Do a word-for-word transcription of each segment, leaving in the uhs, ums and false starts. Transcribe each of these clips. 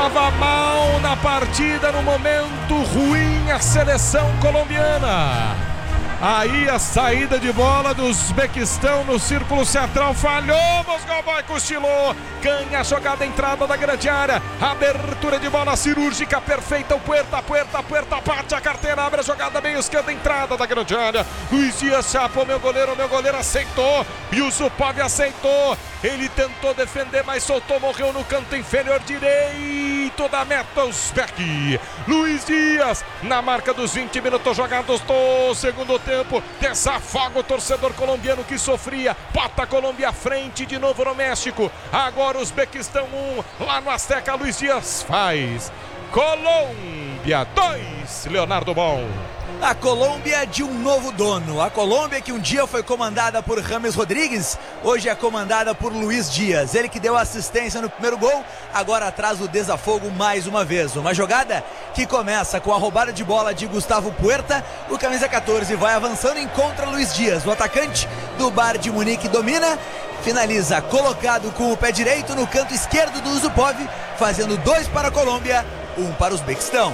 Estava mal na partida, no momento ruim a seleção colombiana. Aí a saída de bola do Uzbequistão no círculo central falhou, Mosgovoy cochilou, ganha a jogada, entrada da grande área, abertura de bola cirúrgica perfeita, o Puerta, Puerta, Puerta, bate a carteira, abre a jogada meio esquerda, entrada da grande área, Luiz Dias chapou meu goleiro, meu goleiro aceitou, e o Yusupov aceitou, ele tentou defender, mas soltou, morreu no canto inferior direito da meta, Uzbek, Luiz Dias, na marca dos vinte minutos jogados do segundo tempo. tempo, desafoga o torcedor colombiano que sofria, bota a Colômbia à frente de novo no México, agora o Uzbequistão um, lá no Azteca, Luiz Dias faz, Colômbia dois, Leonardo Bom. A Colômbia de um novo dono, a Colômbia que um dia foi comandada por James Rodrigues, hoje é comandada por Luiz Dias, ele que deu assistência no primeiro gol, agora traz o desafogo mais uma vez, uma jogada que começa com a roubada de bola de Gustavo Puerta, o camisa catorze vai avançando, encontra Luiz Dias, o atacante do Bayern de Munique domina, finaliza colocado com o pé direito no canto esquerdo do Yusupov, fazendo dois para a Colômbia, um para o Uzbequistão.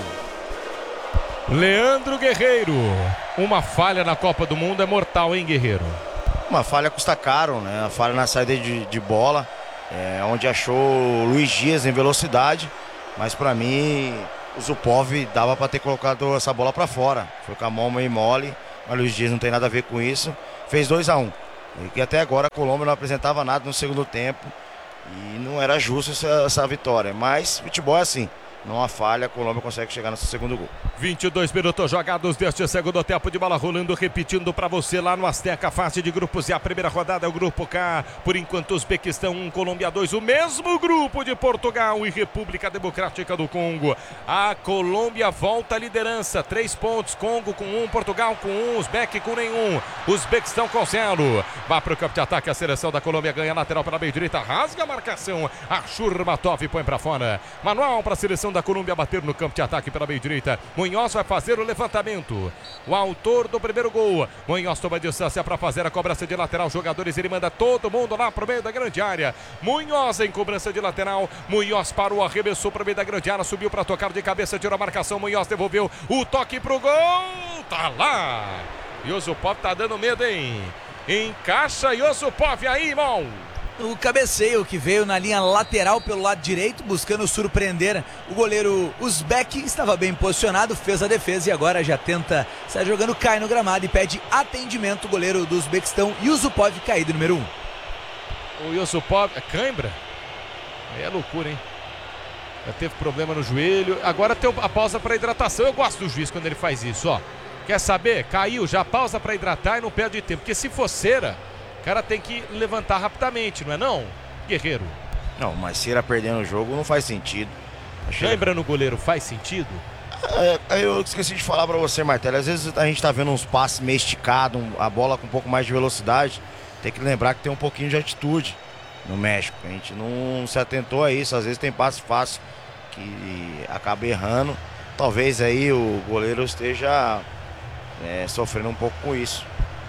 Leandro Guerreiro, uma falha na Copa do Mundo é mortal, hein, Guerreiro? Uma falha custa caro, né? Uma falha na saída de, de bola, é, onde achou o Luiz Dias em velocidade, mas para mim o Yusupov dava para ter colocado essa bola para fora. Foi com a mão meio mole, mas o Luiz Dias não tem nada a ver com isso. Fez dois a um. E até agora a Colômbia não apresentava nada no segundo tempo e não era justo essa, essa vitória, mas futebol é assim. Não há falha, a Colômbia consegue chegar no seu segundo gol. vinte e dois minutos jogados deste segundo tempo de bola rolando, repetindo para você lá no Azteca, fase de grupos, e a primeira rodada é o grupo K. Por enquanto, Uzbequistão um, Colômbia dois, o mesmo grupo de Portugal e República Democrática do Congo. A Colômbia volta à liderança, três pontos, Congo com um, Portugal com um, Uzbek com nenhum, Uzbequistão com zero. Vai para o campo de ataque, a seleção da Colômbia ganha lateral para a meia direita, rasga a marcação, a Shurmatov põe para fora. Manual para a seleção da Colômbia bater no campo de ataque pela meia direita. Munhoz vai fazer o levantamento. O autor do primeiro gol. Munhoz toma distância para fazer a cobrança de lateral. Jogadores, ele manda todo mundo lá para o meio da grande área. Munhoz em cobrança de lateral. Munhoz parou, arremessou para o meio da grande área. Subiu para tocar de cabeça, tirou a marcação. Munhoz devolveu o toque pro gol. Tá lá. Yusupov tá dando medo, hein? Encaixa Yusupov aí, irmão. O cabeceio que veio na linha lateral pelo lado direito, buscando surpreender o goleiro Uzbek, estava bem posicionado, fez a defesa e agora já tenta sair jogando, cai no gramado e pede atendimento. O goleiro do Uzbequistão, Yusupov, caído número um. O Yusupov, é cãibra? Aí é loucura, hein? Já teve problema no joelho, agora tem a pausa para hidratação. Eu gosto do juiz quando ele faz isso, ó. Quer saber? Caiu, já pausa para hidratar e não perde tempo, porque se for cera, o cara tem que levantar rapidamente, não é não, Guerreiro? Não, mas cera perdendo o jogo não faz sentido. Lembra no goleiro, faz sentido? É, eu esqueci de falar pra você, Martelo. Às vezes a gente tá vendo uns passes meio esticados, a bola com um pouco mais de velocidade. Tem que lembrar que tem um pouquinho de atitude no México. A gente não se atentou a isso. Às vezes tem passe fácil que acaba errando. Talvez aí o goleiro esteja é, sofrendo um pouco com isso.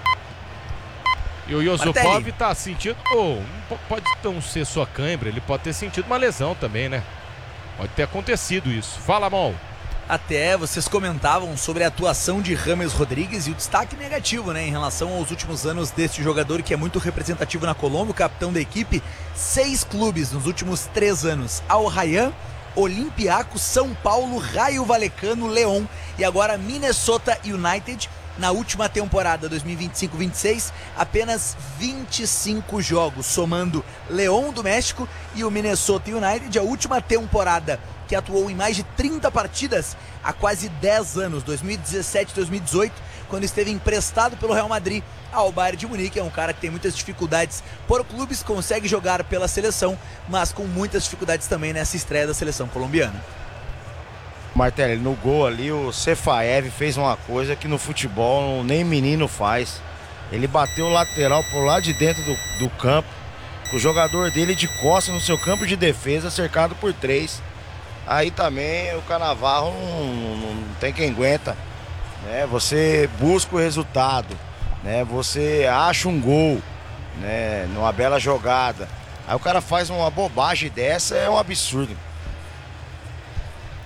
E o Yusupov tá sentindo, oh, pode não ser só cãibra, ele pode ter sentido uma lesão também, né? Pode ter acontecido isso. Fala, Mão. Até vocês comentavam sobre a atuação de James Rodrigues e o destaque negativo, né, em relação aos últimos anos deste jogador que é muito representativo na Colômbia, o capitão da equipe, seis clubes nos últimos três anos, Al Rayyan, Olympiacos, São Paulo, Rayo Vallecano, León e agora Minnesota United. Na última temporada dois mil e vinte e cinco vinte e seis, apenas vinte e cinco jogos, somando León do México e o Minnesota United, a última temporada que atuou em mais de trinta partidas há quase dez anos, dois mil e dezessete, dois mil e dezoito, quando esteve emprestado pelo Real Madrid ao Bayern de Munique. É um cara que tem muitas dificuldades por clubes, consegue jogar pela seleção, mas com muitas dificuldades também nessa estreia da seleção colombiana. Martelli, no gol ali, o Cefaev fez uma coisa que no futebol nem menino faz. Ele bateu o lateral por lá de dentro do, do campo, o jogador dele de costas no seu campo de defesa, cercado por três. Aí também o Cannavaro não, não, não tem quem aguenta, né? Você busca o resultado, né? Você acha um gol, né? Numa bela jogada. Aí o cara faz uma bobagem dessa, é um absurdo.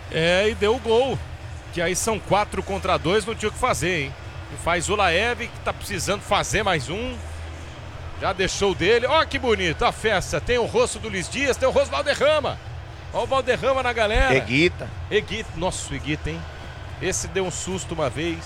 É, e deu o gol. Que aí são quatro contra dois, não tinha o que fazer, hein? E faz o Laev, que tá precisando fazer mais um. Já deixou dele. Ó que bonito, a festa. Tem o rosto do Luiz Dias, tem o rosto do Valderrama. Ó o Valderrama na galera. Eguita. Eguita. Nossa, o Eguita, hein? Esse deu um susto uma vez.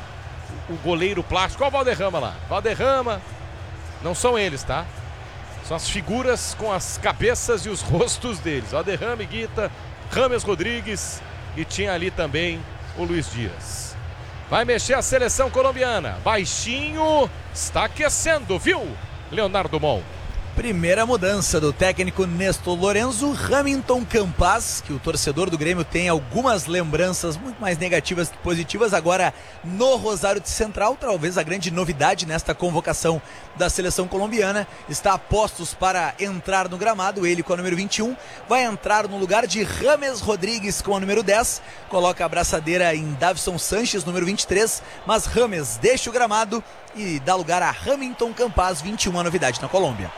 O goleiro plástico. Olha o Valderrama lá. Valderrama. Não são eles, tá? São as figuras com as cabeças e os rostos deles. Valderrama, Eguita, Rames Rodrigues. E tinha ali também o Luiz Dias. Vai mexer a seleção colombiana. Baixinho. Está aquecendo, viu? Leonardo Mol. Primeira mudança do técnico Néstor Lorenzo, Hamilton Campas, que o torcedor do Grêmio tem algumas lembranças muito mais negativas que positivas, agora no Rosário Central, talvez a grande novidade nesta convocação da seleção colombiana, está a postos para entrar no gramado, ele com a número vinte e um, vai entrar no lugar de Rames Rodrigues com a número dez, coloca a braçadeira em Davison Sanches, número vinte e três, mas Rames deixa o gramado e dá lugar a Hamilton Campas, vinte e um, a novidade na Colômbia.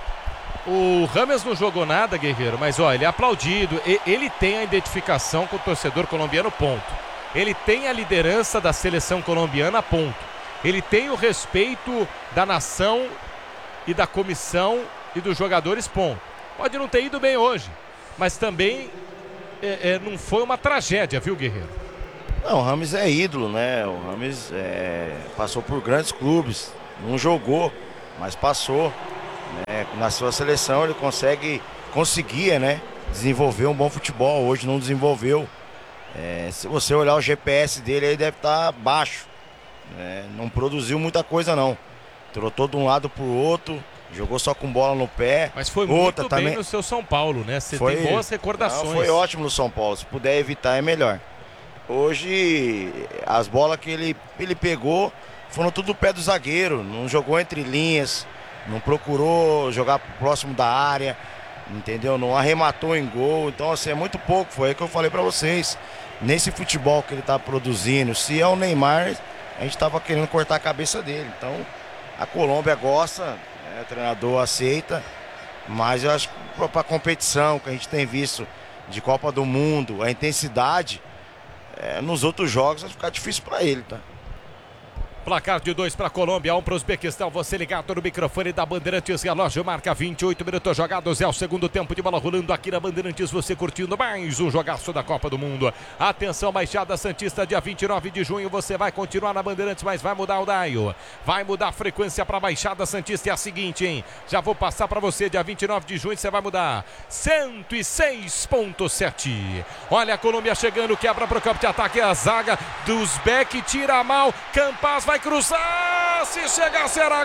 O Rames não jogou nada, Guerreiro, mas ó, ele é aplaudido, ele tem a identificação com o torcedor colombiano, ponto. Ele tem a liderança da seleção colombiana, ponto. Ele tem o respeito da nação e da comissão e dos jogadores, ponto. Pode não ter ido bem hoje, mas também é, é, não foi uma tragédia, viu, Guerreiro? Não, o Rames é ídolo, né? O Rames é, passou por grandes clubes, não jogou, mas passou. É, na sua seleção ele consegue, conseguia, né, desenvolver um bom futebol. Hoje não desenvolveu. É, se você olhar o G P S dele, ele deve estar baixo. É, não produziu muita coisa não. Trotou de um lado pro outro, jogou só com bola no pé. Mas foi Outra, muito também... bem no seu São Paulo, né? Você foi... tem boas recordações. Não, foi ótimo no São Paulo. Se puder evitar é melhor. Hoje as bolas que ele, ele pegou foram tudo do pé do zagueiro. Não jogou entre linhas. Não procurou jogar próximo da área, entendeu? Não arrematou em gol. Então, assim, é muito pouco. Foi aí que eu falei pra vocês. Nesse futebol que ele tá produzindo, se é o Neymar, a gente tava querendo cortar a cabeça dele. Então, a Colômbia gosta, né? O treinador aceita. Mas eu acho que pra competição que a gente tem visto de Copa do Mundo, a intensidade, é, nos outros jogos vai ficar difícil pra ele, tá? Placar de dois para a Colômbia, um para o Uzbequistão. Você ligado no microfone da Bandeirantes, relógio marca vinte e oito minutos jogados. É o segundo tempo de bola rolando aqui na Bandeirantes. Você curtindo mais um jogaço da Copa do Mundo. Atenção, Baixada Santista, dia vinte e nove de junho. Você vai continuar na Bandeirantes, mas vai mudar o dial. Vai mudar a frequência para Baixada Santista. É a seguinte, hein? Já vou passar para você, dia vinte e nove de junho. Você vai mudar cento e seis ponto sete. Olha a Colômbia chegando, quebra para o campo de ataque. A zaga do Uzbek tira mal. Campas vai cruzar, se chegar será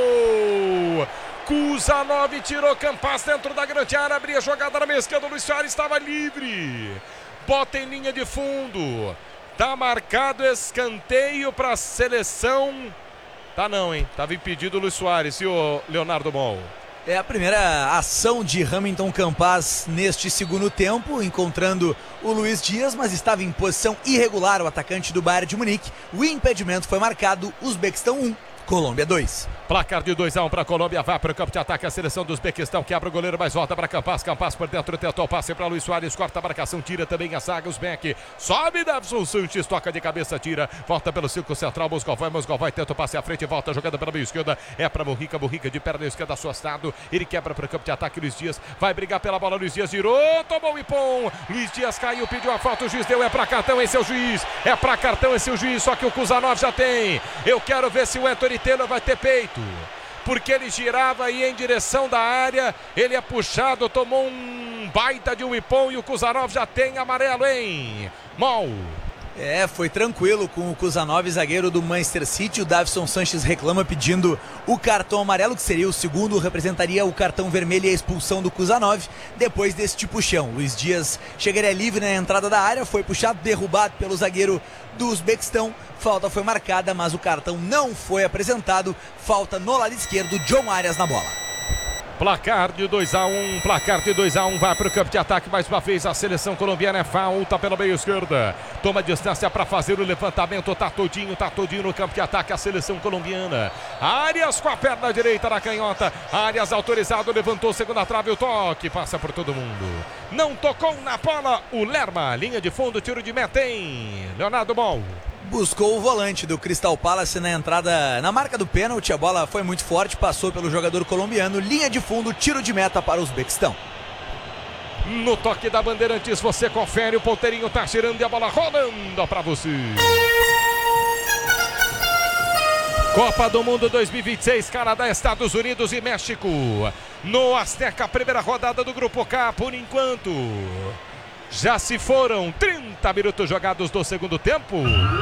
gol. Kuzanov tirou Campas dentro da grande área, abria a jogada na meia esquerda, o Luiz Soares estava livre. Bota em linha de fundo. Tá marcado escanteio para a seleção. Tá não, hein? Tava impedido o Luiz Soares e o Leonardo Mol. É a primeira ação de Hamilton Campas neste segundo tempo, encontrando o Luiz Dias, mas estava em posição irregular o atacante do Bayern de Munique. O impedimento foi marcado, Uzbequistão um, Colômbia dois. Placar de dois a um para a Colômbia, vai para o campo de ataque a seleção do Uzbequistão, quebra o goleiro, mas volta para Campas, Campas por dentro, tentou o passe para Luiz Soares, corta a marcação, tira também a zaga, Uzbek, sobe Davison Sanches, toca de cabeça, tira, volta pelo círculo central, Moscovai, Moscovai tenta o passe à frente, volta jogando pela meia esquerda, é para Morrica, Morrica de perna esquerda, assustado, ele quebra para o campo de ataque, Luiz Dias, vai brigar pela bola, Luiz Dias girou, tomou o ipom, Luiz Dias caiu, pediu a falta, o juiz deu, é para cartão, esse é o juiz, é para cartão, esse é o juiz, só que o Kuzanov já tem, eu quero ver se o Anthony Taylor vai ter peito. Porque ele girava e em direção da área, ele é puxado, tomou um baita de um ipom e o Kuzanov já tem amarelo, hein? Mol. É, foi tranquilo com o Kuzanov, zagueiro do Manchester City. O Davison Sanches reclama pedindo o cartão amarelo, que seria o segundo, representaria o cartão vermelho e a expulsão do Kuzanov. Depois deste puxão, Luiz Dias chegaria livre na entrada da área, foi puxado, derrubado pelo zagueiro do Uzbequistão. Falta foi marcada, mas o cartão não foi apresentado. Falta no lado esquerdo, John Arias na bola. Placar de dois a um, placar de dois a um, vai para o campo de ataque mais uma vez a seleção colombiana, é falta pela meia esquerda, toma distância para fazer o levantamento, tá todinho, tá todinho no campo de ataque a seleção colombiana. Arias com a perna direita na canhota, Arias autorizado, levantou segunda trave, o toque, passa por todo mundo, não tocou na bola, o Lerma, linha de fundo, tiro de meta, hein? Leonardo Mol. Buscou o volante do Crystal Palace na entrada, na marca do pênalti, a bola foi muito forte, passou pelo jogador colombiano, linha de fundo, tiro de meta para o Uzbequistão. No toque da Bandeirantes, você confere, o ponteirinho tá girando e a bola rolando para você. Copa do Mundo dois mil e vinte e seis, Canadá, Estados Unidos e México. No Azteca, primeira rodada do Grupo K, por enquanto. Já se foram trinta minutos jogados do segundo tempo.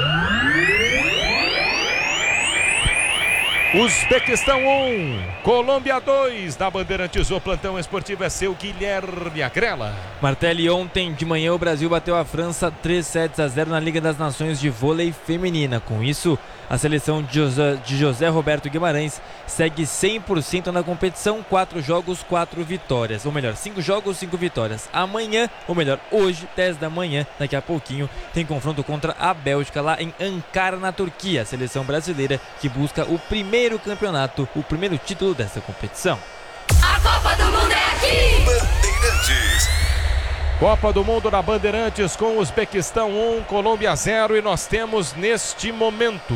Uzbequistão um, Colômbia dois, da Bandeirantes, o plantão esportivo é seu, Guilherme Agrela. Martelli, ontem de manhã o Brasil bateu a França três sets a zero na Liga das Nações de vôlei feminina. Com isso, a seleção de José, de José Roberto Guimarães segue cem por cento na competição, quatro jogos, quatro vitórias. Ou melhor, cinco jogos, cinco vitórias. Amanhã, ou melhor, hoje, dez da manhã, daqui a pouquinho, tem confronto contra a Bélgica lá em Ankara, na Turquia. A seleção brasileira que busca o primeiro campeonato, o primeiro título dessa competição. A Copa do Mundo é aqui! Bandeirantes. Copa do Mundo na Bandeirantes com Uzbequistão um, Colômbia zero, e nós temos neste momento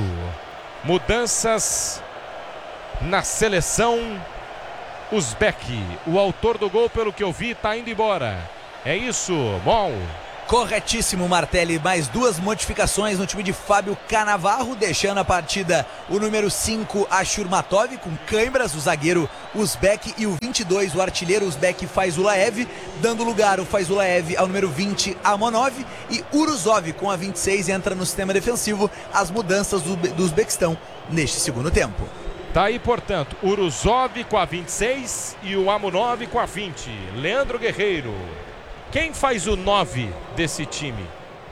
mudanças na seleção uzbeque. O autor do gol, pelo que eu vi, está indo embora. É isso, Mol? Corretíssimo, Martelli. Mais duas modificações no time de Fábio Canavarro, deixando a partida o número cinco, Ashurmatov, com câimbras, o zagueiro uzbeque, e o vinte e dois, o artilheiro uzbeque Faizulaev, dando lugar o Faizulaev ao número vinte, Amonov, e Uruzov com a vinte e seis entra no sistema defensivo. As mudanças do, do Uzbequistão neste segundo tempo. Tá aí, portanto, Uruzov com a vinte e seis e o Amonov com a vinte. Leandro Guerreiro. Quem faz o nove desse time?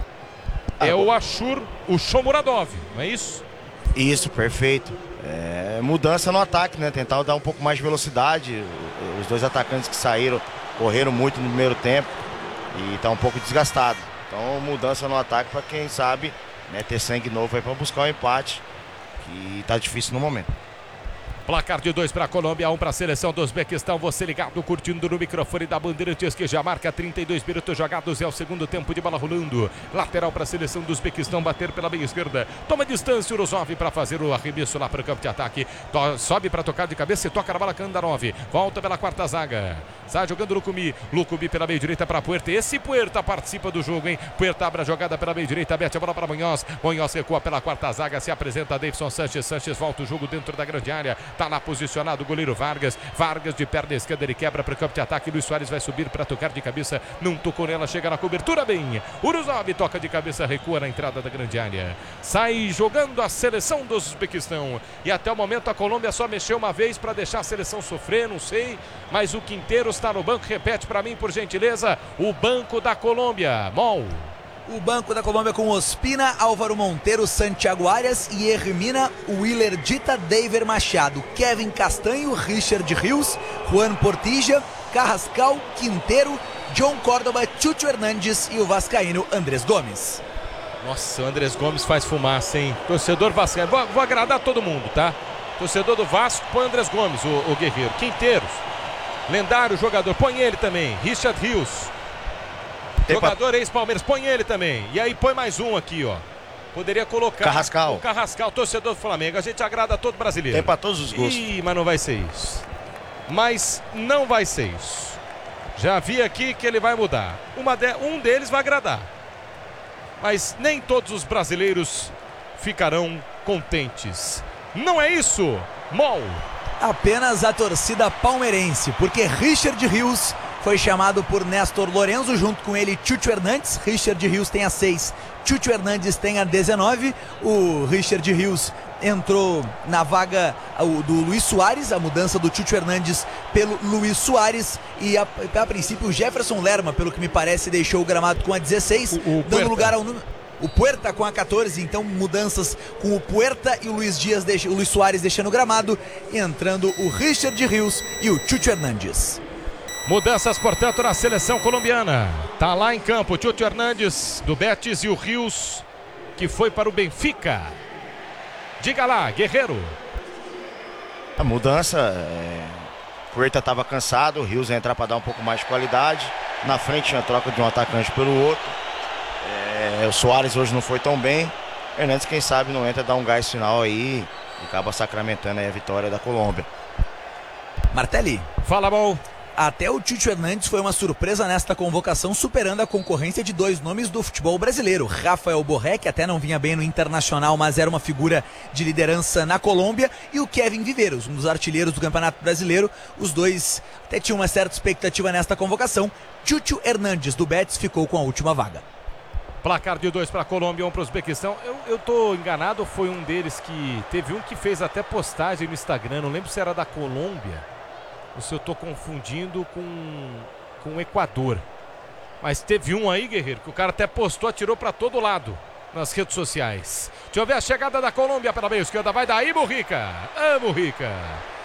É o Ashur, o Shomuradov, não é isso? Isso, perfeito. É, mudança no ataque, né? Tentar dar um pouco mais de velocidade. Os dois atacantes que saíram correram muito no primeiro tempo e tá um pouco desgastado. Então, mudança no ataque para quem sabe, né, ter sangue novo aí para buscar um empate, que tá difícil no momento. Placar de dois para a Colômbia, um para a seleção do Uzbequistão. Você ligado, curtindo no microfone da Bandeirantes, que já marca trinta e dois minutos jogados. É o segundo tempo de bola rolando. Lateral para a seleção do Uzbequistão, bater pela meia esquerda. Toma distância, Uruzov para fazer o arremesso lá para o campo de ataque. To sobe para tocar de cabeça e toca na bola, Kandarov. Volta pela quarta zaga. Sai jogando Lucumi. Lucumi pela meia direita para Puerta. Esse Puerta participa do jogo, hein? Puerta abre a jogada pela meia direita, mete a bola para Munhoz. Munhoz recua pela quarta zaga. Se apresenta Davidson Sanches. Sanches volta o jogo dentro da grande área. Tá lá posicionado o goleiro Vargas. Vargas de perna esquerda, ele quebra para o campo de ataque. Luiz Soares vai subir para tocar de cabeça. Não tocou nela, chega na cobertura bem. Uruzov toca de cabeça, recua na entrada da grande área. Sai jogando a seleção do Uzbequistão. E até o momento a Colômbia só mexeu uma vez para deixar a seleção sofrer, não sei. Mas o Quinteiro está no banco. Repete para mim, por gentileza, o banco da Colômbia. Mol. O banco da Colômbia com Ospina, Álvaro Monteiro, Santiago Arias e Hermina, Willer Dita, Daver Machado, Kevin Castanho, Richard Rios, Juan Portilla, Carrascal, Quinteiro, John Córdoba, Chucho Hernandes e o vascaíno Andrés Gomes. Nossa, o Andrés Gomes faz fumaça, hein? Torcedor vascaíno, vou, vou agradar todo mundo, tá? Torcedor do Vasco, põe Andrés Gomes, o, o guerreiro. Quinteiros, lendário jogador, põe ele também. Richard Rios, jogador ex-Palmeiras, põe ele também. E aí põe mais um aqui, ó. Poderia colocar Carrascal. o Carrascal, torcedor do Flamengo. A gente agrada a todo brasileiro. Tem pra todos os gostos. Ih, mas não vai ser isso. Mas não vai ser isso. Já vi aqui que ele vai mudar. Uma de... Um deles vai agradar. Mas nem todos os brasileiros ficarão contentes. Não é isso, Mol? Apenas a torcida palmeirense, porque Richard Rios foi chamado por Néstor Lorenzo, junto com ele Chucho Hernandes. Richard Rios tem a seis, Chucho Hernandes tem a dezenove. O Richard Rios entrou na vaga do Luiz Soares, a mudança do Chucho Hernandes pelo Luiz Soares. E a, a princípio o Jefferson Lerma, pelo que me parece, deixou o gramado com a dezesseis, o, o dando Puerta. lugar ao número... o Puerta com a catorze, então mudanças com o Puerta e o Luiz Dias, deixa, o Luiz Soares deixando o gramado, e entrando o Richard Rios e o Chucho Hernandes. Mudanças, portanto, na seleção colombiana. Tá lá em campo o Chucho Hernandes do Betis e o Rios, que foi para o Benfica. Diga lá, Guerreiro. A mudança, é... o Puerta estava cansado, o Rios ia entrar para dar um pouco mais de qualidade. Na frente tinha troca de um atacante pelo outro. É... O Soares hoje não foi tão bem. Hernandes, quem sabe, não entra, dá um gás final aí e acaba sacramentando aí a vitória da Colômbia. Martelli. Fala, bom. Até o Chucho Hernandes foi uma surpresa nesta convocação, superando a concorrência de dois nomes do futebol brasileiro. Rafael Borré, que até não vinha bem no Internacional, mas era uma figura de liderança na Colômbia, e o Kevin Viveiros, um dos artilheiros do Campeonato Brasileiro. Os dois até tinham uma certa expectativa nesta convocação. Chucho Hernandes, do Betis, ficou com a última vaga. Placar de dois para a Colômbia, um para o Uzbequistão. Eu, eu tô enganado, foi um deles que... Teve um que fez até postagem no Instagram, não lembro se era da Colômbia, ou se eu tô confundindo com, com o Equador. Mas teve um aí, Guerreiro, que o cara até postou, atirou para todo lado nas redes sociais. Deixa eu ver a chegada da Colômbia pela meia esquerda. Vai daí, Mujica. Ah, Mujica.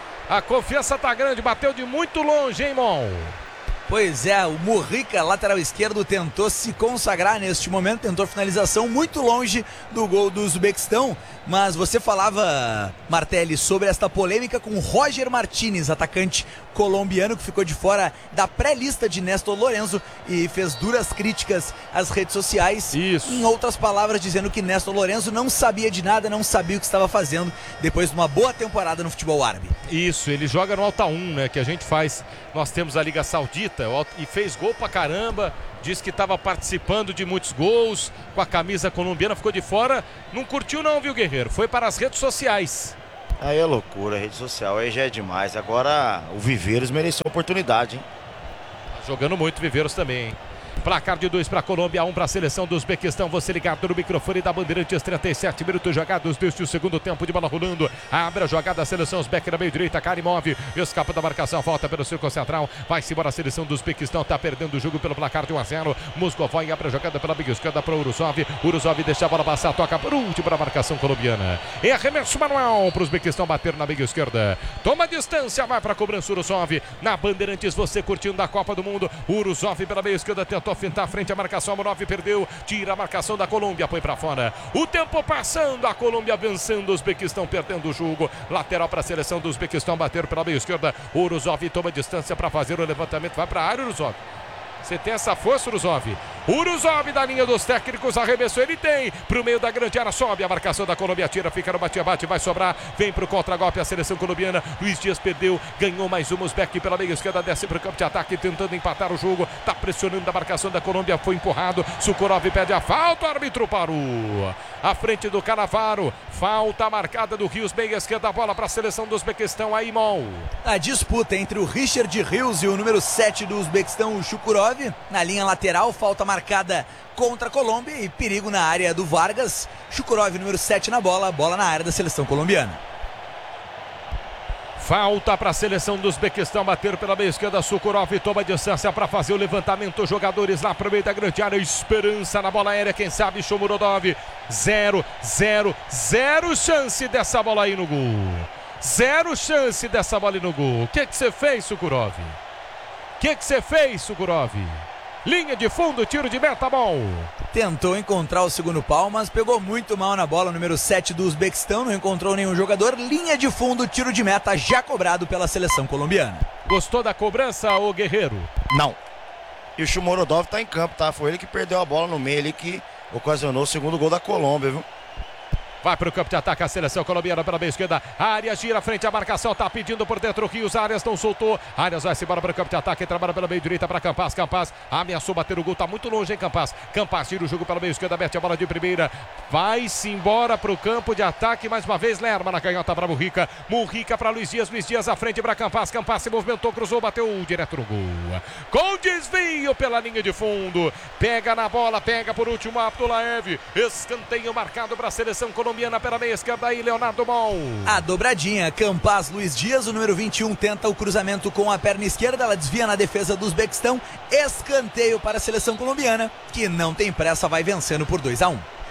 A confiança tá grande, bateu de muito longe, hein, Mon? Pois é, o Mujica, lateral esquerdo, tentou se consagrar neste momento, tentou finalização muito longe do gol do Uzbequistão, mas você falava, Martelli, sobre esta polêmica com Roger Martínez, atacante colombiano que ficou de fora da pré-lista de Néstor Lorenzo e fez duras críticas às redes sociais. Isso. Em outras palavras, dizendo que Néstor Lorenzo não sabia de nada, não sabia o que estava fazendo depois de uma boa temporada no futebol árabe. Isso, ele joga no Alta um, né, que a gente faz, nós temos a Liga Saudita, e fez gol pra caramba, disse que estava participando de muitos gols com a camisa colombiana, ficou de fora, não curtiu não, viu, Guerreiro? Foi para as redes sociais. Aí é loucura, rede social, aí já é demais. Agora o Viveiros mereceu a oportunidade, hein? Jogando muito Viveiros também, hein? Placar de dois para a Colômbia, um para a seleção do Uzbequistão. Você ligado no microfone da Bandeirantes, trinta e sete minutos jogados deste o segundo tempo de bola rolando. Abre a jogada a seleção Uzbek na meio direita, Karimov escapa da marcação, volta pelo círculo central, vai-se embora a seleção do Uzbequistão, tá perdendo o jogo pelo placar de um a zero. Moscovói abre a jogada pela meia esquerda para o Uruzov. Uruzov deixa a bola passar, toca por último para a marcação colombiana. É arremesso manual para o Uzbequistão bater na meia esquerda. Toma a distância, vai para a cobrança Uruzov. Na Bandeirantes, você curtindo a Copa do Mundo. Uruzov pela meia esquerda, tentou fintar frente à marcação, a Monov perdeu, tira a marcação da Colômbia, põe para fora. O tempo passando, a Colômbia vencendo, os Uzbequistão perdendo o jogo. Lateral para a seleção do Uzbequistão, bater pela meia esquerda. Uruzov toma distância para fazer o levantamento, vai para a área, Uruzov. Você tem essa força, Uruzov. Uruzov da linha dos técnicos, arremessou, ele tem. Pro meio da grande área, sobe a marcação da Colômbia, tira, fica no bate-bate, vai sobrar. Vem pro contra-golpe a seleção colombiana. Luiz Dias perdeu, ganhou mais uma. Uzbek pela meia esquerda, desce pro campo de ataque, tentando empatar o jogo. Tá pressionando a marcação da Colômbia, foi empurrado. Sukorov pede a falta, o árbitro parou. À frente do Cannavaro, falta marcada do Rios, meia esquerda, bola para a seleção do Uzbequistão, aí, Mon. A disputa entre o Richard Rios e o número sete do Uzbequistão, o Shukurov. Na linha lateral, falta marcada contra a Colômbia e perigo na área do Vargas. Shukurov, número sete na bola, bola na área da seleção colombiana. Falta para a seleção do Uzbequistão bater pela meia esquerda. Sukorov toma distância para fazer o levantamento. Jogadores lá para o meio da grande área. Esperança na bola aérea. Quem sabe Shomurodov. Zero, zero, zero chance dessa bola aí no gol. Zero chance dessa bola aí no gol. O que que você fez, Sukorov? O que que você fez, Sukorov? Linha de fundo, tiro de meta, bom. Tentou encontrar o segundo pau, mas pegou muito mal na bola. Número sete do Uzbequistão, não encontrou nenhum jogador. Linha de fundo, tiro de meta já cobrado pela seleção colombiana. Gostou da cobrança, ô Guerreiro? Não. E o Shomurodov tá em campo, tá? Foi ele que perdeu a bola no meio ali, que ocasionou o segundo gol da Colômbia, viu? Vai para o campo de ataque a seleção colombiana pela meia esquerda. Arias gira frente à marcação, tá pedindo por dentro o Rios. Arias não soltou. Arias vai se embora para o campo de ataque, trabalha pela meia direita para Campas. Campas ameaçou bater o gol, tá muito longe, hein, Campas. Campas tira o jogo pela meia esquerda, mete a bola de primeira. Vai-se embora para o campo de ataque. Mais uma vez, Lerma na canhota para Mujica. Mujica para Luiz Dias. Luiz Dias à frente para Campas. Campas se movimentou, cruzou, bateu direto no gol. Com desvio pela linha de fundo. Pega na bola, pega por último Abdullaev. Escanteio marcado para a seleção colombiana pela meia esquerda aí, Leonardo Mon. A dobradinha, Campas, Luiz Dias, o número vinte e um tenta o cruzamento com a perna esquerda, ela desvia na defesa do Uzbequistão, escanteio para a seleção colombiana, que não tem pressa, vai vencendo por dois a um.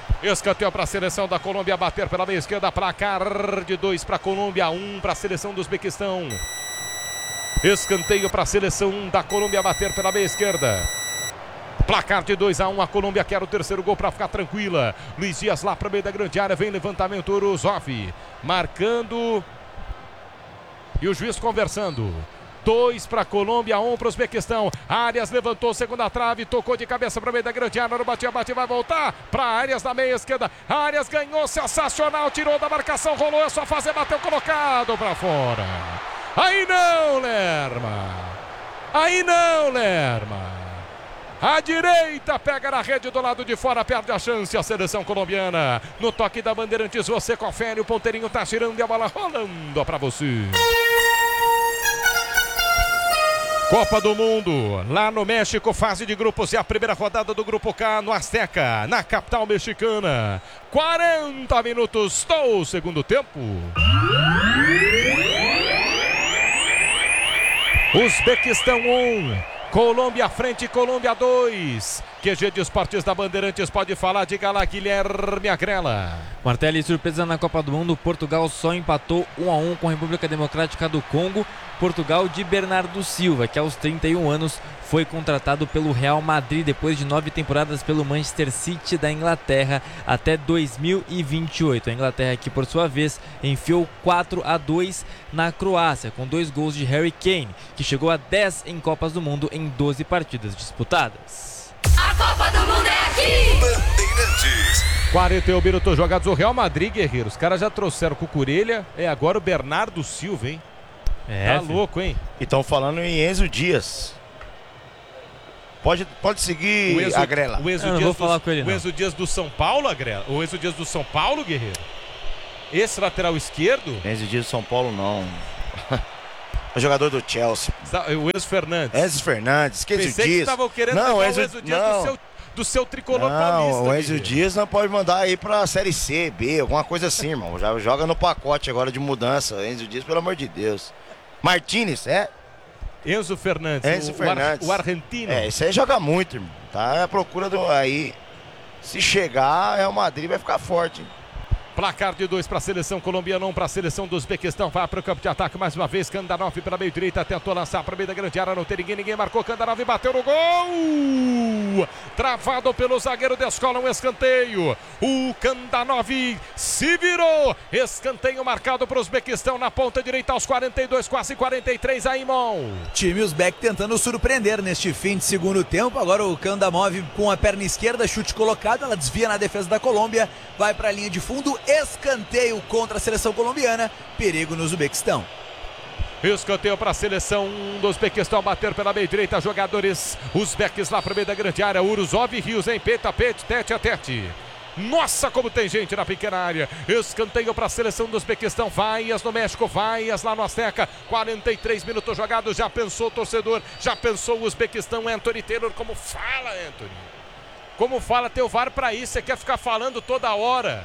Escanteio para a seleção da Colômbia bater pela meia esquerda. Placar de dois para a Colômbia, um para a seleção do Uzbequistão. Escanteio para a seleção da Colômbia bater pela meia esquerda. Placar de dois a um, a Colômbia quer o terceiro gol para ficar tranquila. Luiz Dias lá para o meio da grande área, vem levantamento, Uruzov marcando e o juiz conversando. Dois para a Colômbia, um para o Uzbequistão. Arias levantou, segunda trave, tocou de cabeça para o meio da grande área, no batia, bate, vai voltar para Arias na meia esquerda. Arias ganhou, sensacional, tirou da marcação, rolou, é só fazer, bateu colocado para fora. Aí não, Lerma. Aí não, Lerma. A direita pega na rede do lado de fora, perde a chance a seleção colombiana. No toque da Bandeirantes, você confere, o ponteirinho tá girando e a bola rolando para você. Copa do Mundo, lá no México, fase de grupos e a primeira rodada do Grupo K no Azteca, na capital mexicana. quarenta minutos do segundo tempo. Uzbequistão um, Colômbia à frente, Colômbia dois. Q G de Esportes da Bandeirantes pode falar, diga lá, Guilherme Agrela. Martelli, surpresa na Copa do Mundo, Portugal só empatou um a um com a República Democrática do Congo. Portugal de Bernardo Silva, que aos trinta e um anos foi contratado pelo Real Madrid depois de nove temporadas pelo Manchester City da Inglaterra até dois mil e vinte e oito. A Inglaterra, que por sua vez enfiou quatro a dois na Croácia, com dois gols de Harry Kane, que chegou a dez em Copas do Mundo em doze partidas disputadas. A Copa do Mundo é aqui! Bandeirantes. quarenta e um minutos jogados, o Real Madrid, guerreiro. Os caras já trouxeram o Cucurella, é agora o Bernardo Silva, hein? É, tá louco, hein? E estão falando em Enzo Dias. Pode, pode seguir, O Enzo, Agrela. o Enzo Eu não Dias vou falar do, com ele, o não. Enzo Dias do São Paulo, Agrela? O Enzo Dias do São Paulo, guerreiro? Esse lateral esquerdo? Enzo Dias do São Paulo, não. O jogador do Chelsea. O Enzo Fernandes. Enzo Fernandes, que Enzo Pensei que Dias. estavam querendo não, levar Enzo, o Enzo Dias não. do seu, do seu tricolor Não, paulista. o Enzo guerreiro. Dias não pode mandar aí pra Série C, B, alguma coisa assim, irmão. Já joga no pacote agora de mudança. Enzo Dias, pelo amor de Deus. Martínez, é? Enzo Fernandes, Enzo o, Fernandes. O, ar, o argentino. É, esse aí joga muito, irmão. Tá à procura do. Aí. Se chegar, Real Madrid vai ficar forte, hein? Placar de dois para a seleção colombiana, um para a seleção do Uzbequistão. Vai para o campo de ataque mais uma vez. Kandanov pela meio direita, tentou lançar para o meio da grande área. Não tem ninguém, ninguém marcou. Kandanov bateu no gol. Travado pelo zagueiro, descola um escanteio. O Kandanov se virou. Escanteio marcado para o Uzbequistão na ponta direita aos quarenta e dois, quase quarenta e três. Aimon. Time Uzbek tentando surpreender neste fim de segundo tempo. Agora o Kandamov com a perna esquerda, chute colocado, ela desvia na defesa da Colômbia, vai para a linha de fundo, escanteio contra a seleção colombiana, perigo no Uzbequistão. Escanteio para a seleção do Uzbequistão bater pela meia direita, jogadores uzbeques lá para o meio da grande área, Uruzov e Rios em peito a peito, tete a tete. Nossa, como tem gente na pequena área. Escanteio para a seleção do Uzbequistão. Vaias no México, Vaias lá no Azteca. quarenta e três minutos jogados. Já pensou o torcedor? Já pensou o Uzbequistão? Anthony Taylor, como fala, Anthony? Como fala, teu V A R para isso? Você quer ficar falando toda hora?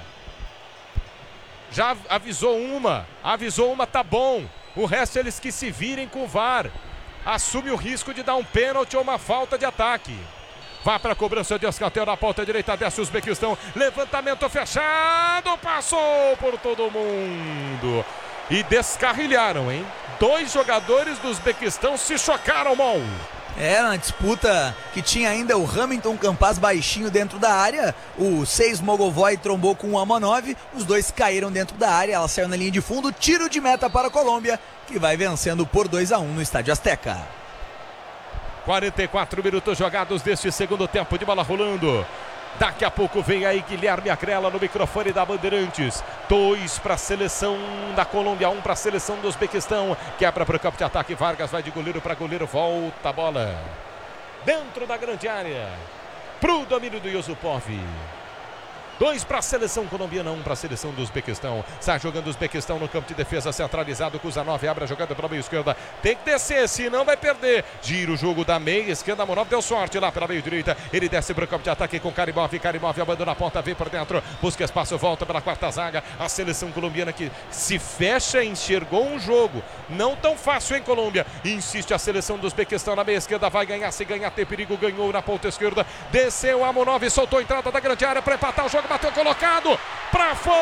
Já avisou uma. Avisou uma, tá bom. O resto eles que se virem com o V A R. Assume o risco de dar um pênalti ou uma falta de ataque. Vai para a cobrança de escanteio na ponta direita, desce o Uzbequistão. Levantamento fechado, passou por todo mundo. E descarrilharam, hein? Dois jogadores do Uzbequistão se chocaram, Mon. É, na disputa que tinha ainda o Hamilton Campas baixinho dentro da área, o seis Mogovoy trombou com o Amonov, os dois caíram dentro da área, ela saiu na linha de fundo, tiro de meta para a Colômbia, que vai vencendo por dois a um no Estádio Azteca. quarenta e quatro minutos jogados deste segundo tempo, de bola rolando. Daqui a pouco vem aí Guilherme Agrela no microfone da Bandeirantes. Dois para a seleção da Colômbia, um para a seleção do Uzbequistão. Quebra para o campo de ataque, Vargas vai de goleiro para goleiro, volta a bola dentro da grande área para o domínio do Yusupov. Dois para a seleção colombiana, um para a seleção do Uzbequistão. Sai jogando o Uzbequistão no campo de defesa centralizado. Kuzanov abre a jogada pela meia esquerda. Tem que descer, senão vai perder. Gira o jogo da meia esquerda. Amonov deu sorte lá pela meia direita. Ele desce para o campo de ataque com Karimov. Karimov abandona a ponta, vem por dentro. Busca espaço, volta pela quarta zaga. A seleção colombiana que se fecha, enxergou um jogo. Não tão fácil, hein, Colômbia? Insiste a seleção do Uzbequistão na meia esquerda. Vai ganhar, se ganhar, tem perigo. Ganhou na ponta esquerda. Desceu Amonov, soltou a entrada da grande área para empatar o jogo. bateu colocado pra fora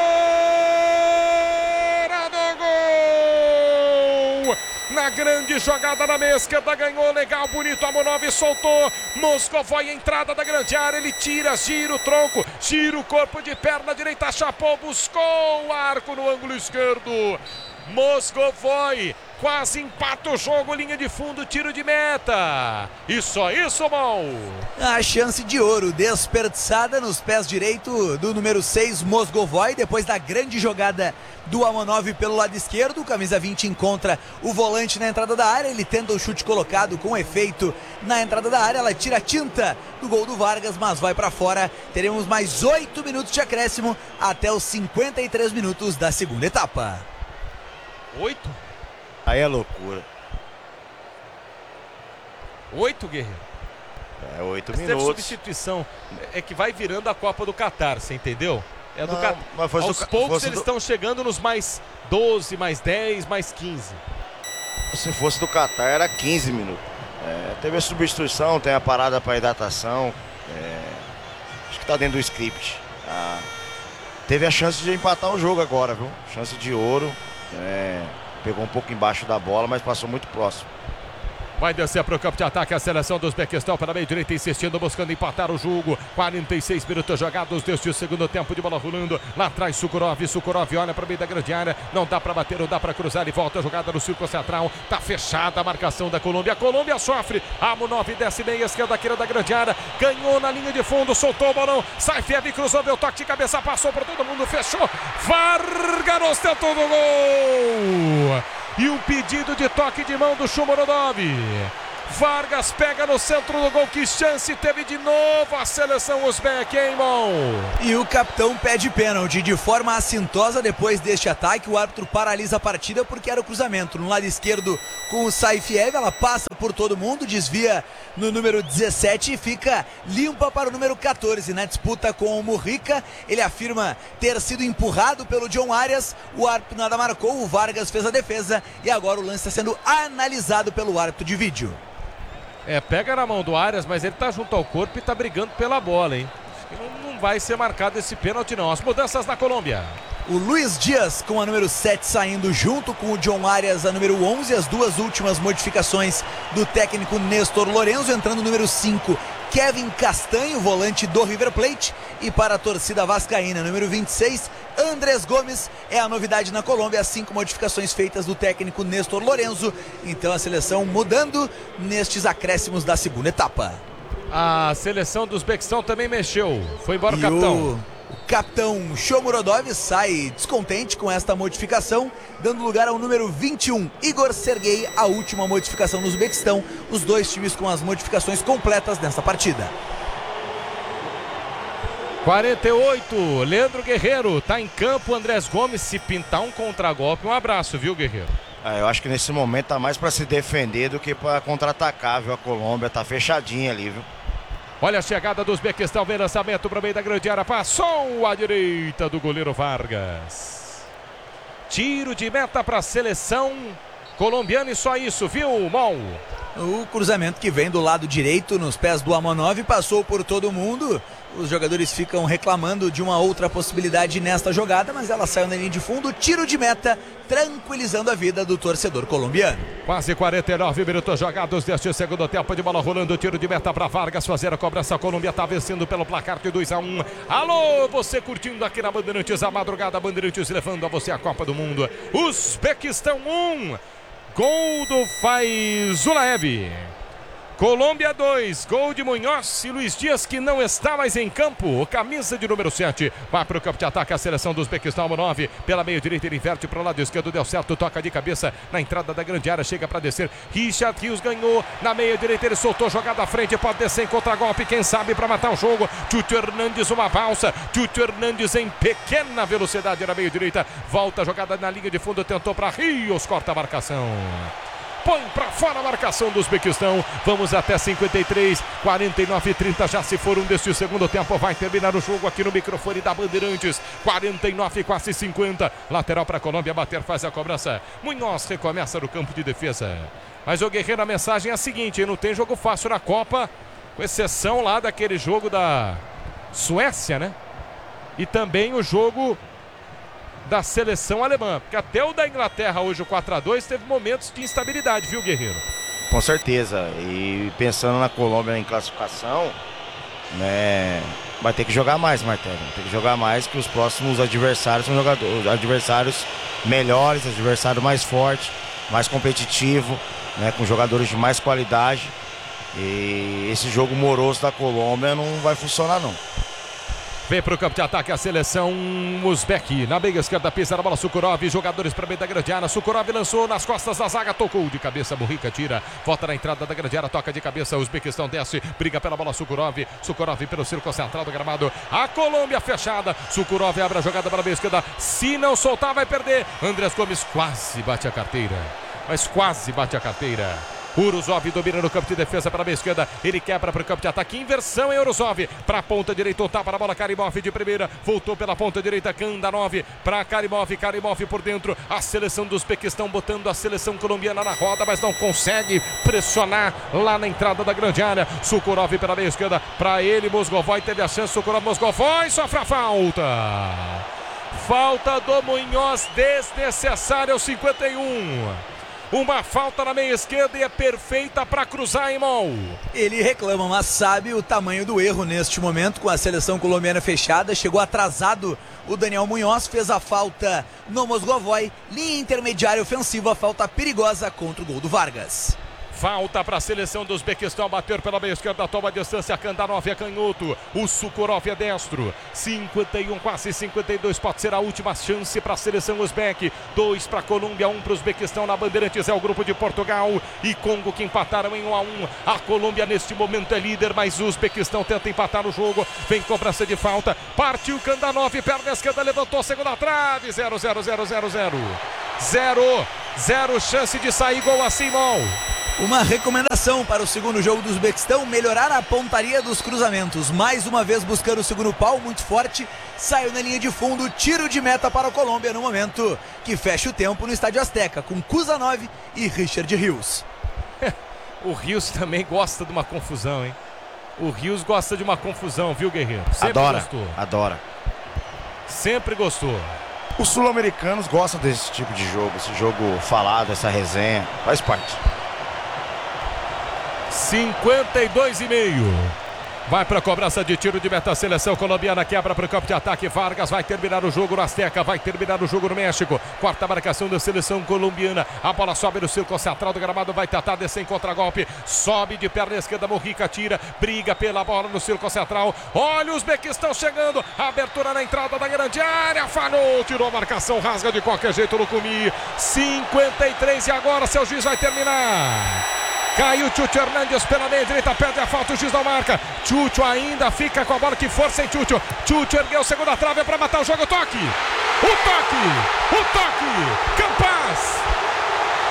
do gol. Na grande jogada na meia esquerda, ganhou, legal, bonito, Amonov soltou, Moscovói, entrada da grande área, ele tira, gira o tronco, gira o corpo de perna direita, chapou, buscou o arco no ângulo esquerdo. Moscovói quase empata o jogo, linha de fundo, tiro de meta. E só isso, Mal. A chance de ouro desperdiçada nos pés direito do número seis, Moscovói, depois da grande jogada do Amonov pelo lado esquerdo. O camisa vinte encontra o volante na entrada da área, ele tenta o chute colocado com efeito na entrada da área, ela tira a tinta do gol do Vargas, mas vai para fora. Teremos mais oito minutos de acréscimo até os cinquenta e três minutos da segunda etapa. Oito? Aí é loucura. Oito, Guerreiro? É, oito Mas teve minutos. substituição. É que vai virando a Copa do Catar, você entendeu? É do Não, Catar. mas fosse Aos do- poucos fosse eles do- estão chegando nos mais doze, mais dez, mais quinze. Se fosse do Catar, era quinze minutos. É, teve a substituição, tem a parada para hidratação. É, acho que tá dentro do script. Ah, teve a chance de empatar o jogo agora, viu? Chance de ouro. É, pegou um pouco embaixo da bola, mas passou muito próximo. Vai descer para o campo de ataque a seleção do Uzbequistão para meio direita, insistindo, buscando empatar o jogo. quarenta e seis minutos jogados deste segundo tempo de bola rolando. Lá atrás Sukurov, Sukurov olha para o meio da grande área. Não dá para bater, não dá para cruzar. E volta a jogada no círculo central. Tá fechada a marcação da Colômbia. A Colômbia sofre. Amonov desce meia esquerda, queira da grande área. Ganhou na linha de fundo, soltou o balão. Sai Fiev, cruzou, deu toque de cabeça, passou por todo mundo, fechou. Vargas tentou do gol. E um pedido de toque de mão do Shomurodov. Vargas pega no centro do gol, que chance teve de novo a seleção uzbek, hein, irmão? E o capitão pede pênalti de forma assintosa. Depois deste ataque, o árbitro paralisa a partida porque era o cruzamento no lado esquerdo com o Saifiev. Ela passa por todo mundo, desvia no número dezessete e fica limpa para o número quatorze. Na disputa com o Murrica, ele afirma ter sido empurrado pelo John Arias. O árbitro nada marcou, o Vargas fez a defesa e agora o lance está sendo analisado pelo árbitro de vídeo. É, pega na mão do Arias, mas ele tá junto ao corpo e tá brigando pela bola, hein? Acho que não, não vai ser marcado esse pênalti, não. As mudanças na Colômbia. O Luiz Dias com a número sete saindo junto com o John Arias, a número onze. As duas últimas modificações do técnico Néstor Lorenzo. Entrando o número cinco, Kevin Castanho, volante do River Plate. E para a torcida vascaína, número vinte e seis, Andrés Gomes é a novidade na Colômbia. As cinco modificações feitas do técnico Néstor Lorenzo. Então a seleção mudando nestes acréscimos da segunda etapa. A seleção do Uzbequistão também mexeu. Foi embora o E capitão. O... O capitão Shomurodov sai descontente com esta modificação, dando lugar ao número vinte e um, Igor Serguei, a última modificação no Uzbequistão. Os dois times com as modificações completas nesta partida. quarenta e oito, Leandro Guerreiro tá em campo. Andrés Gomes, se pintar um contragolpe, um abraço, viu, Guerreiro? Ah, eu acho que nesse momento tá mais para se defender do que para contra-atacar, viu? A Colômbia tá fechadinha ali, viu? Olha a chegada do Uzbequistão, vem lançamento para o meio da grande área, passou à direita do goleiro Vargas. Tiro de meta para a seleção colombiana e só isso, viu, Mal? O cruzamento que vem do lado direito nos pés do Amonov passou por todo mundo. Os jogadores ficam reclamando de uma outra possibilidade nesta jogada, mas ela saiu na linha de fundo, tiro de meta, tranquilizando a vida do torcedor colombiano. Quase quarenta e nove minutos jogados deste segundo tempo de bola rolando, tiro de meta para Vargas fazer a cobrança. A Colômbia está vencendo pelo placar de dois a um. Alô, você curtindo aqui na Bandeirantes, a madrugada Bandeirantes levando a você a Copa do Mundo. Uzbequistão um, gol do Faizulaev. Colômbia dois, gol de Munhoz e Luiz Dias, que não está mais em campo. O camisa de número sete vai para o campo de ataque a seleção do Uzbequistão. nove pela meia direita, ele inverte para o lado esquerdo, deu certo, toca de cabeça na entrada da grande área, chega para descer. Richard Rios ganhou na meia direita, ele soltou jogada à frente, pode descer em contra-golpe, quem sabe para matar o jogo. Túlio Hernandes, uma valsa. Túlio Hernandes em pequena velocidade na meia direita, volta a jogada na linha de fundo, tentou para Rios, corta a marcação. Põe pra fora a marcação do Uzbequistão. Vamos até cinquenta e três, quarenta e nove e trinta. Já se foram deste segundo tempo. Vai terminar o jogo aqui no microfone da Bandeirantes. quarenta e nove, quase cinquenta. Lateral para a Colômbia bater, faz a cobrança. Munhoz recomeça no campo de defesa. Mas o Guerreiro, a mensagem é a seguinte: não tem jogo fácil na Copa, com exceção lá daquele jogo da Suécia, né? e também o jogo da seleção alemã, porque até o da Inglaterra hoje, o quatro a dois, teve momentos de instabilidade, viu, Guerreiro? Com certeza, e pensando na Colômbia em classificação, né, vai ter que jogar mais, Martelo, vai ter que jogar mais, que os próximos adversários são jogadores, adversários melhores, adversário mais forte, mais competitivo, né, com jogadores de mais qualidade. E esse jogo moroso da Colômbia não vai funcionar não. Vem para o campo de ataque a seleção Uzbek. Na meia esquerda, pisa na bola Sukurov. Jogadores para meio da grande área. Sukurov lançou nas costas da zaga. Tocou de cabeça. Morrica tira. Volta na entrada da grande área. Toca de cabeça. Uzbequistão desce. Briga pela bola Sukurov. Sukurov pelo círculo central do gramado. A Colômbia fechada. Sukurov abre a jogada para a meia esquerda. Se não soltar, vai perder. Andrés Gomes quase bate a carteira. Mas quase bate a carteira. Uruzov domina no campo de defesa para a meia esquerda. Ele quebra para o campo de ataque. Inversão em Uruzov. Para a ponta direita. Tapa na bola. Karimov de primeira. Voltou pela ponta direita. Kandanov para Karimov. Karimov por dentro. A seleção do Uzbequistão botando a seleção colombiana na roda, mas não consegue pressionar lá na entrada da grande área. Sukurov pela meia esquerda. Para ele. Mosgovoi teve a chance. Sukurov. Mosgovoi sofre a falta. Falta do Munhoz desnecessária aos cinquenta e um. Uma falta na meia esquerda e é perfeita para cruzar, irmão. Ele reclama, mas sabe o tamanho do erro neste momento com a seleção colombiana fechada. Chegou atrasado o Daniel Munhoz, fez a falta no Mosgovoi. Linha intermediária ofensiva, falta perigosa contra o gol do Vargas. Falta para a seleção do Uzbequistão, bater pela meia esquerda, toma a distância, Kandanov é canhoto, o Sukurov é destro, cinquenta e um, quase cinquenta e dois, pode ser a última chance para a seleção uzbeque, dois para a Colômbia, um para o Uzbequistão, na Bandeirantes é o grupo de Portugal e Congo que empataram em um a um, a Colômbia neste momento é líder, mas o Uzbequistão tenta empatar o jogo, vem cobrança de falta, partiu Kandanov, perna esquerda, levantou, segunda trave, zero, zero, zero, zero, zero, zero, zero, chance de sair gol assim, mal. Uma recomendação para o segundo jogo do Uzbequistão: melhorar a pontaria dos cruzamentos. Mais uma vez buscando o segundo pau, muito forte. Saiu na linha de fundo, tiro de meta para a Colômbia no momento que fecha o tempo no Estádio Azteca, com Kuzanov e Richard Rios. O Rios também gosta de uma confusão, hein? O Rios gosta de uma confusão, viu, Guerreiro? Sempre adora, gostou. adora. Sempre gostou. Os sul-americanos gostam desse tipo de jogo, esse jogo falado, essa resenha, faz parte. cinquenta e dois e meio. Vai para a cobrança de tiro de meta, a seleção colombiana quebra para o campo de ataque. Vargas vai terminar o jogo no Azteca, vai terminar o jogo no México. Quarta marcação da seleção colombiana. A bola sobe no círculo central do gramado, vai tentar descer em contragolpe. Sobe de perna esquerda, Morrica tira, briga pela bola no círculo central. Olha os Uzbequistão chegando. Abertura na entrada da grande área, falhou, tirou a marcação, rasga de qualquer jeito no Cumi. cinquenta e três e agora seu juiz vai terminar. Caiu Chucho Hernandes pela meia direita, perde a falta, o juiz não marca. Chucho ainda fica com a bola, que força em Chucho. Chucho ergueu a segunda trave para matar o jogo, toque. O toque, o toque, Campas.